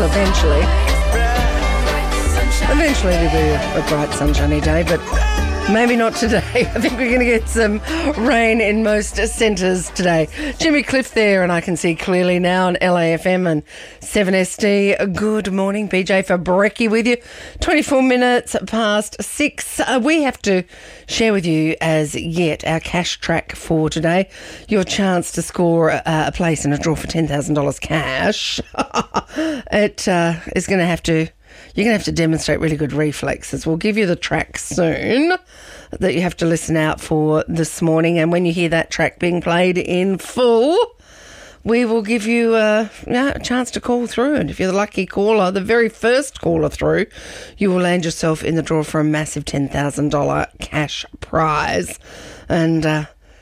eventually. Eventually there'll be a bright sunshiny day, but maybe not today. I think we're going to get some rain in most centres today. Jimmy Cliff there, and I can see clearly now on LAFM and 7SD. Good morning, BJ for Brekkie with you. 24 minutes past 6. We have to share with you as yet our cash track for today. Your chance to score a place in a draw for $10,000 cash. It is going to have to... You're going to have to demonstrate really good reflexes. We'll give you the track soon that you have to listen out for this morning. And when you hear that track being played in full, we will give you a chance to call through. And if you're the lucky caller, the very first caller through, you will land yourself in the draw for a massive $10,000 cash prize. And,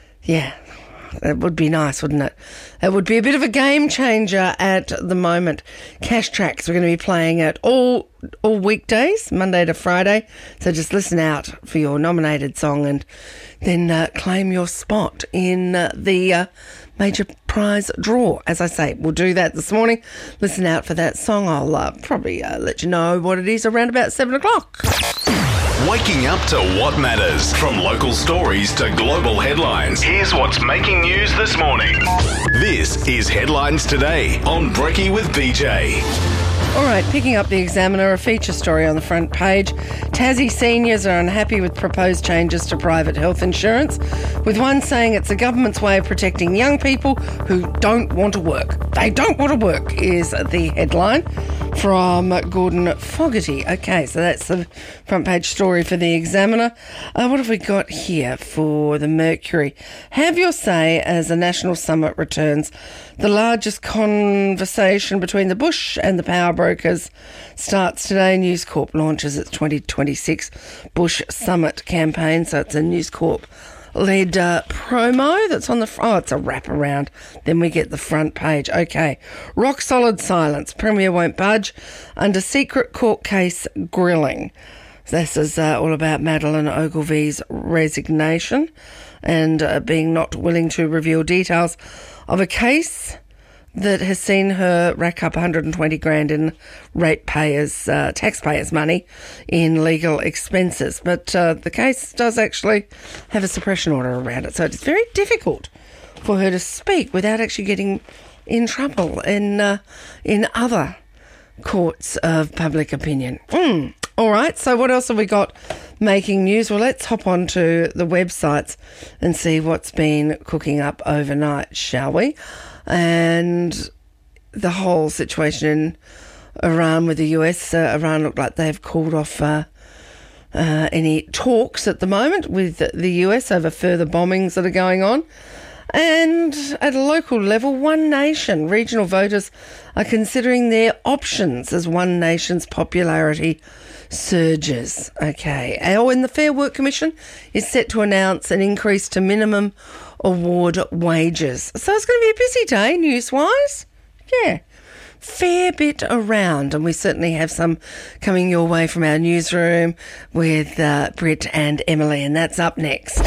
it would be nice, wouldn't it? It would be a bit of a game changer at the moment. Cash tracks, we're going to be playing it all weekdays, Monday to Friday. So just listen out for your nominated song and then claim your spot in the major prize draw. As I say, we'll do that this morning. Listen out for that song. I'll probably let you know what it is around about 7 o'clock. Waking up to what matters. From local stories to global headlines. Here's what's making news this morning. This is Headlines Today on Brekkie with BJ. All right, picking up the Examiner, a feature story on the front page. Tassie seniors are unhappy with proposed changes to private health insurance, with one saying it's the government's way of protecting young people who don't want to work. They don't want to work is the headline from Gordon Fogarty. Okay, so that's the front page story for the Examiner. What have we got here for the Mercury? Have your say as a national summit returns. The largest conversation between the Bush and the power brokers starts today. News Corp launches its 2026 Bush Summit campaign. So it's a News Corp led promo that's on the it's a wraparound. Then we get the front page. Okay, rock solid silence. Premier won't budge under secret court case grilling. This is all about Madeleine Ogilvy's resignation and being not willing to reveal details of a case that has seen her rack up 120 grand in taxpayers' money in legal expenses. But the case does actually have a suppression order around it, so it's very difficult for her to speak without actually getting in trouble in other courts of public opinion. All right, so what else have we got making news? Well, let's hop on to the websites and see what's been cooking up overnight, shall we? And the whole situation in Iran with the US. Iran looked like they've called off any talks at the moment with the US over further bombings that are going on. And at a local level, One Nation regional voters are considering their options as One Nation's popularity surges. Okay. And the Fair Work Commission is set to announce an increase to minimum award wages. So it's going to be a busy day, news-wise. Yeah. Fair bit around, and we certainly have some coming your way from our newsroom with Britt and Emily, and that's up next.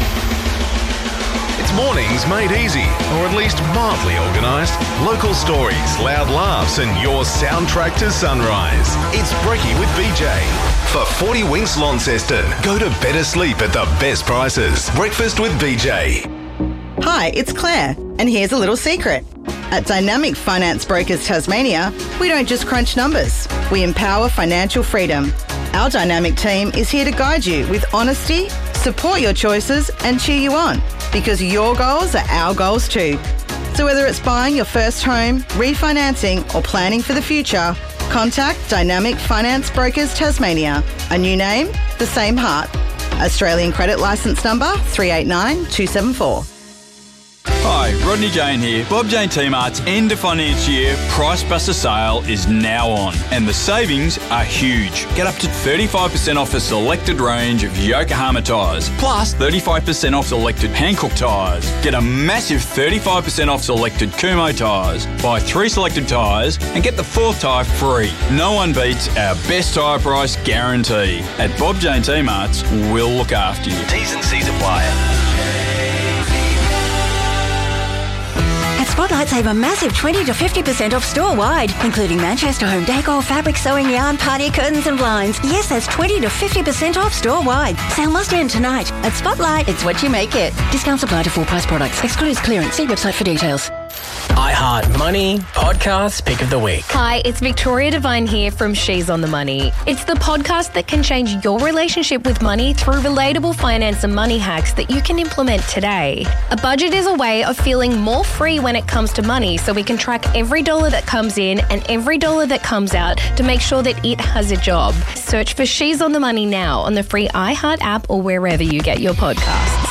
It's mornings made easy, or at least mildly organised. Local stories, loud laughs, and your soundtrack to sunrise. It's Brekkie with BJ. For 40 Winks Launceston, go to better sleep at the best prices. Breakfast with BJ. Hi, it's Claire, and here's a little secret. At Dynamic Finance Brokers Tasmania, we don't just crunch numbers, we empower financial freedom. Our dynamic team is here to guide you with honesty, support your choices and cheer you on, because your goals are our goals too. So whether it's buying your first home, refinancing or planning for the future, contact Dynamic Finance Brokers Tasmania. A new name, the same heart. Australian credit licence number 389274. Hi, Rodney Jane here. Bob Jane T-Mart's end of financial year Price Buster sale is now on, and the savings are huge. Get up to 35% off a selected range of Yokohama tyres, plus 35% off selected Hankook tyres. Get a massive 35% off selected Kumho tyres. Buy 3 selected tyres and get the 4th tyre free. No one beats our best tyre price guarantee. At Bob Jane T-Mart's, we'll look after you. T's and C's apply. At Spotlight save a massive 20 to 50% off store-wide, including Manchester Home Decor, fabric, sewing yarn, party curtains and blinds. Yes, that's 20 to 50% off store-wide. Sale must end tonight. At Spotlight, it's what you make it. Discounts apply to full-price products. Excludes clearance. See website for details. iHeart Money Podcast Pick of the Week. Hi, it's Victoria Devine here from She's on the Money. It's the podcast that can change your relationship with money through relatable finance and money hacks that you can implement today. A budget is a way of feeling more free when it comes to money, so we can track every dollar that comes in and every dollar that comes out to make sure that it has a job. Search for She's on the Money now on the free iHeart app or wherever you get your podcasts.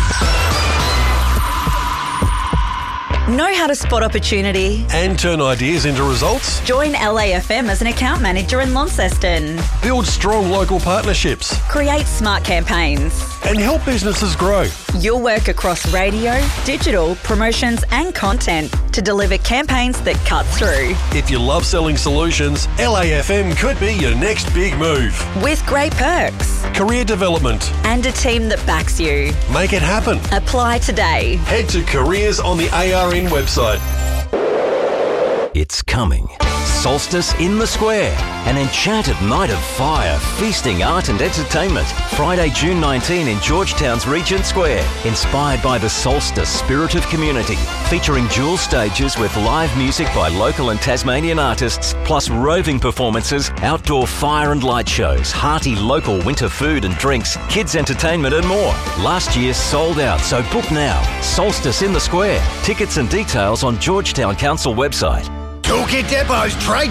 Know how to spot opportunity? And turn ideas into results? Join LAFM as an account manager in Launceston. Build strong local partnerships? Create smart campaigns. And help businesses grow? You'll work across radio, digital, promotions and content to deliver campaigns that cut through. If you love selling solutions, LAFM could be your next big move. With great perks. Career development. And a team that backs you. Make it happen. Apply today. Head to Careers on the ARN website. It's coming. Solstice in the Square. An enchanted night of fire, feasting, art and entertainment. Friday, June 19 in Georgetown's Regent Square. Inspired by the Solstice spirit of community. Featuring dual stages with live music by local and Tasmanian artists, plus roving performances, outdoor fire and light shows, hearty local winter food and drinks, kids entertainment and more. Last year sold out, so book now. Solstice in the Square. Tickets and details on Georgetown Council website. Toolkit Depot's trade